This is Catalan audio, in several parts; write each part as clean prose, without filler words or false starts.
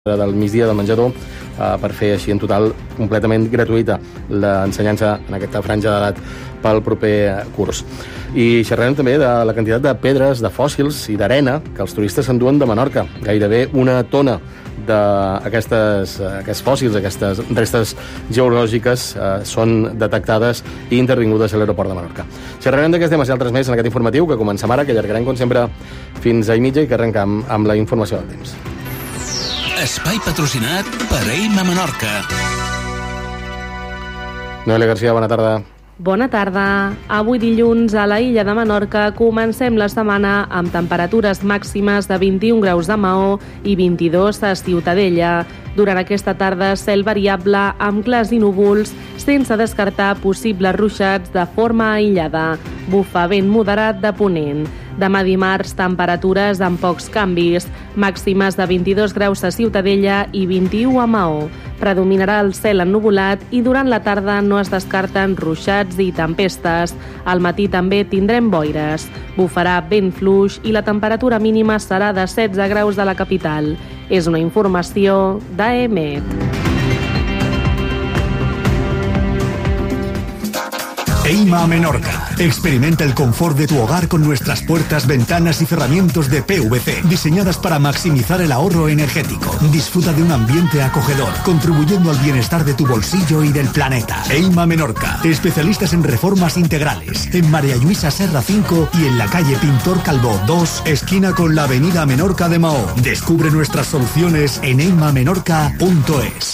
del migdia del menjador per fer així en total completament gratuïta l'ensenyança en aquesta franja d'edat pel proper curs. I xerrarem també de la quantitat de pedres, de fòssils i d'arena que els turistes s'enduen de Menorca. Gairebé una tona d'aquests fòssils, aquestes restes geològiques són detectades i intervingudes a l'aeroport de Menorca. Xerrarem d'aquests temes i altres més en aquest informatiu que comencem ara, que allargarem com sempre fins a 1:30 i que arrencam amb la informació del temps. Espai patrocinat per Eima Menorca. Noelia Garcia, bona tarda. Bona tarda. Avui dilluns a la illa de Menorca comencem la setmana amb temperatures màximes de 21 graus a Maó i 22 a Ciutadella. Durant aquesta tarda, cel variable amb clars i núvols, sense descartar possibles ruixats de forma aïllada. Bufa vent moderat de ponent. Demà dimarts, temperatures amb pocs canvis, màximes de 22 graus a Ciutadella i 21 a Maó. Predominarà el cel ennuvolat i durant la tarda no es descarten ruixats i tempestes. Al matí també tindrem boires. Bufarà vent fluix i la temperatura mínima serà de 16 graus a la capital. És una informació d'AEMET. Eima Menorca. Experimenta el confort de tu hogar con nuestras puertas, ventanas y cerramientos de PVC, diseñadas para maximizar el ahorro energético. Disfruta de un ambiente acogedor, contribuyendo al bienestar de tu bolsillo y del planeta. Eima Menorca. Especialistas en reformas integrales. En María Luisa Serra 5 y en la calle Pintor Calvó 2, esquina con la avenida Menorca de Maó. Descubre nuestras soluciones en eimamenorca.es.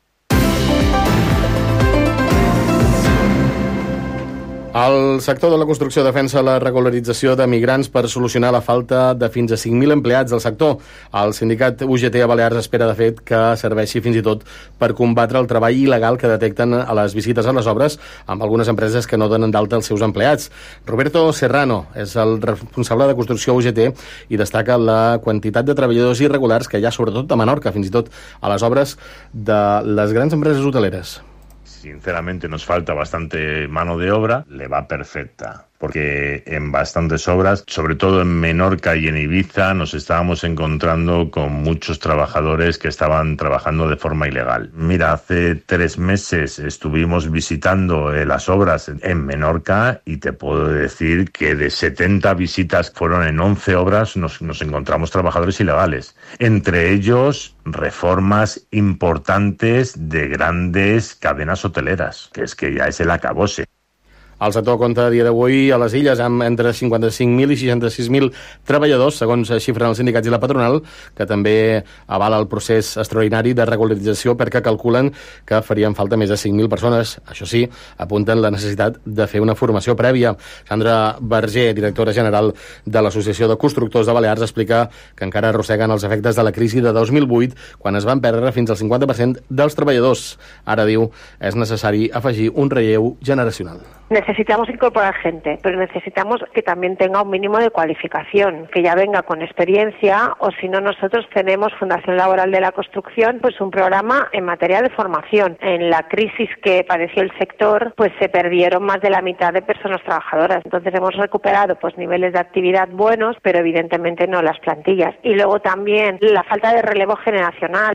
El sector de la construcció defensa la regularització de migrants per solucionar la falta de fins a 5.000 empleats del sector. El sindicat UGT a Balears espera, de fet, que serveixi fins i tot per combatre el treball il·legal que detecten a les visites a les obres amb algunes empreses que no donen d'alta els seus empleats. Roberto Serrano és el responsable de construcció UGT i destaca la quantitat de treballadors irregulars que hi ha, sobretot a Menorca, fins i tot a les obres de les grans empreses hoteleres. Sinceramente nos falta bastante mano de obra, le va perfecta, porque en bastantes obras, sobre todo en Menorca y en Ibiza, nos estábamos encontrando con muchos trabajadores que estaban trabajando de forma ilegal. Mira, hace 3 meses estuvimos visitando las obras en Menorca y te puedo decir que de 70 visitas fueron en 11 obras, nos encontramos trabajadores ilegales. Entre ellos, reformas importantes de grandes cadenas hoteleras, que es que ya es el acabose. El sector compta a dia d'avui a les illes amb entre 55.000 i 66.000 treballadors, segons xifren els sindicats i la patronal, que també avala el procés extraordinari de regularització perquè calculen que farien falta més de 5.000 persones. Això sí, apunten la necessitat de fer una formació prèvia. Sandra Berger, directora general de l'Associació de Constructors de Balears, explica que encara arrosseguen els efectes de la crisi de 2008, quan es van perdre fins al 50% dels treballadors. Ara, diu, és necessari afegir un relleu generacional. Necesitamos incorporar gente, pero necesitamos que también tenga un mínimo de cualificación, que ya venga con experiencia, o si no, nosotros tenemos Fundación Laboral de la Construcción, pues un programa en materia de formación. En la crisis que padeció el sector, pues se perdieron más de la mitad de personas trabajadoras. Entonces hemos recuperado pues niveles de actividad buenos, pero evidentemente no las plantillas. Y luego también la falta de relevo generacional.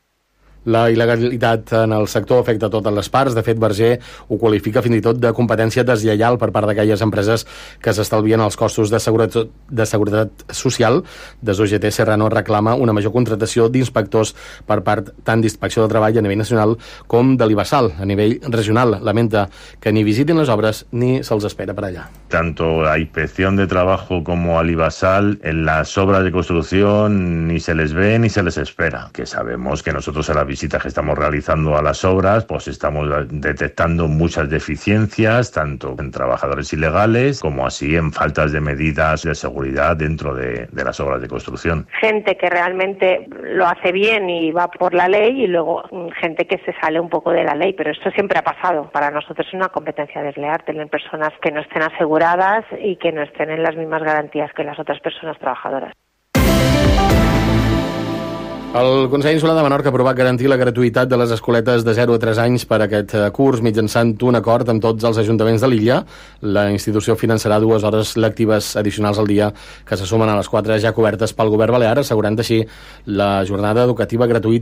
La il·legalitat en el sector afecta totes les parts. De fet, Berger ho qualifica fins i tot de competència deslleial per part d'aquelles empreses que s'estalvien els costos de seguretat social. Des d'UGT, Serrano reclama una major contratació d'inspectors per part tant d'Inspecció de Treball a nivell nacional com de l'Ibasal a nivell regional. Lamenta que ni visitin les obres ni se'ls espera per allà. Tanto a Inspección de Trabajo como al Ibasal, en las obras de construcción ni se les ve ni se les espera. Que sabemos que nosotros a la visitas que estamos realizando a las obras, pues estamos detectando muchas deficiencias, tanto en trabajadores ilegales como así en faltas de medidas de seguridad dentro de las obras de construcción. Gente que realmente lo hace bien y va por la ley, y luego gente que se sale un poco de la ley, pero esto siempre ha pasado. Para nosotros es una competencia desleal tener personas que no estén aseguradas y que no estén en las mismas garantías que las otras personas trabajadoras. El Consell Insular de Menorca ha aprovat garantir la gratuïtat de les escoletes de 0 a 3 anys per a aquest curs mitjançant un acord amb tots els ajuntaments de l'illa. La institució finançarà 2 hores lectives addicionals al dia que se sumen a les 4 ja cobertes pel govern balear, assegurant així la jornada educativa gratuïta